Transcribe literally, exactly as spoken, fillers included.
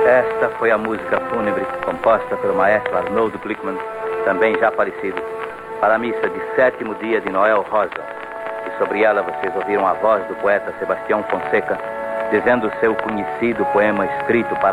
Esta foi a música fúnebre composta pelo maestro Arnoldo Glickman, também já falecido, para a missa de sétimo dia de Noel Rosa. E sobre ela vocês ouviram a voz do poeta Sebastião Fonseca, dizendo o seu conhecido poema escrito para